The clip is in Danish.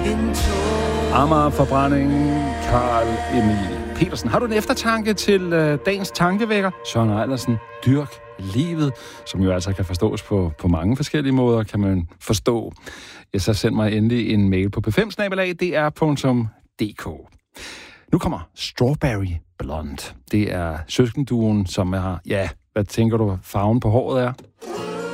Amagerforbrænding, Carl Emil Petersen. Har du en eftertanke til dagens tankevækker? Søren Ejlersen, dyrk livet, som jo altså kan forstås på mange forskellige måder, kan man forstå. Ja, så send mig endelig en mail på p5@dr.dk. Nu kommer Strawberry Blonde. Det er søskenduen, som er, ja, hvad tænker du, farven på håret er?